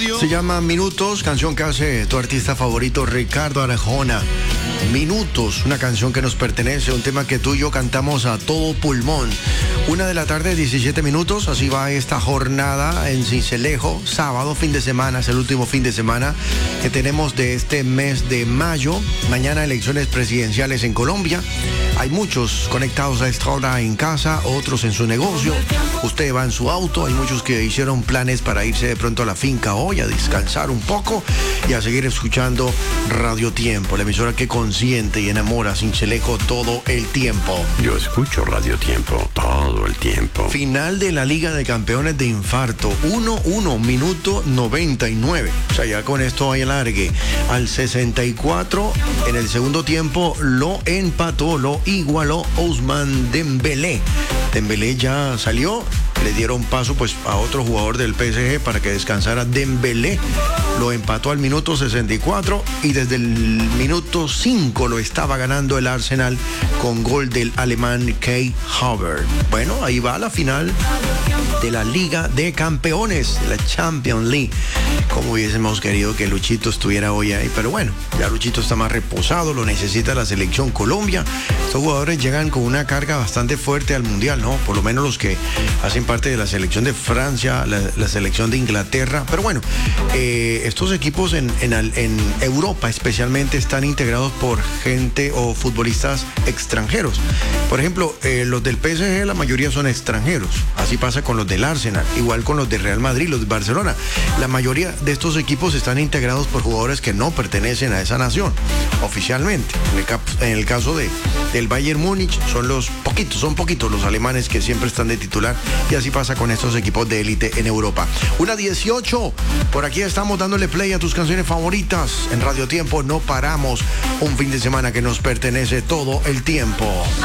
Se llama Minutos, canción que hace tu artista favorito Ricardo Arjona. Minutos, una canción que nos pertenece, un tema que tú y yo cantamos a todo pulmón. 1:00 p.m, 17 minutos, así va esta jornada en Sincelejo, sábado, fin de semana, es el último fin de semana que tenemos de este mes de mayo. Mañana elecciones presidenciales en Colombia. Hay muchos conectados a esta hora en casa, otros en su negocio. Usted va en su auto, hay muchos que hicieron planes para irse de pronto a la finca hoy, a descansar un poco y a seguir escuchando Radio Tiempo, la emisora que consiente y enamora a Sincelejo todo el tiempo. Yo escucho Radio Tiempo todo el tiempo. Final de la Liga de Campeones de Infarto, 1-1, minuto 99. O sea, ya con esto hay alargue. Al 64, en el segundo tiempo, lo empató, lo igualó Ousmane Dembélé. Dembélé ya salió, le dieron paso pues a otro jugador del PSG para que descansara. Dembélé lo empató al minuto 64 y desde el minuto 5 lo estaba ganando el Arsenal con gol del alemán Kai Havertz. Bueno, ahí va la final de la Liga de Campeones, de la Champions League. Como hubiésemos querido que Luchito estuviera hoy ahí, pero bueno, ya Luchito está más reposado, lo necesita la selección Colombia. Estos jugadores llegan con una carga bastante fuerte al Mundial, ¿no? Por lo menos los que hacen parte de la selección de Francia, la selección de Inglaterra. Pero bueno, estos equipos en Europa especialmente están integrados por gente o futbolistas extranjeros. Por ejemplo, los del PSG, la mayoría son extranjeros. Así pasa con los del Arsenal, igual con los de Real Madrid, los de Barcelona. La mayoría de estos equipos están integrados por jugadores que no pertenecen a esa nación oficialmente. En el caso del Bayern Múnich son poquitos los alemanes que siempre están de titular, y así pasa con estos equipos de élite en Europa. 1:18, por aquí estamos dándole play a tus canciones favoritas en Radio Tiempo. No paramos, un fin de semana que nos pertenece todo el tiempo.